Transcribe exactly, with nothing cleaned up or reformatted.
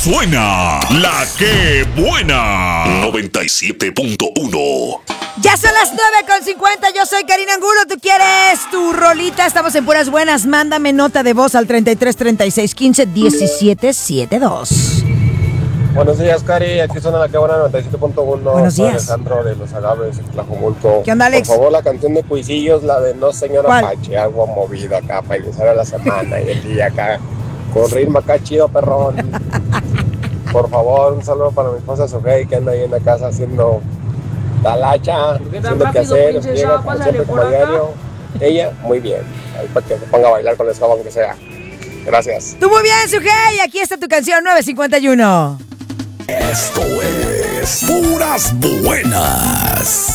suena la que buena. noventa y siete punto uno. Ya son las nueve con cincuenta, yo soy Karina Angulo, ¿tú quieres tu rolita? Estamos en Puras Buenas, mándame nota de voz al treinta y tres, treinta y seis, quince, diecisiete, setenta y dos. Buenos días, Cari, aquí suena la que buena noventa y siete punto uno. Buenos Soy días. Alejandro de Los Agaves, en Tlajomulco. ¿Qué onda, Alex? Por favor, la canción de Cuisillos, la de No Señor ¿Cuál? Apache, algo movido acá para iniciar a la semana y el día acá. Con ritmo acá chido, perrón. Por favor, un saludo para mi esposa Sofía, que anda ahí en la casa haciendo talacha, haciendo que hacer, llega como siempre como a diario. Ella, muy bien. Ahí para que se ponga a bailar con el escabón que sea. Gracias. Tú muy bien, Sujei, aquí está tu canción nueve cincuenta y uno. Esto es Puras Buenas.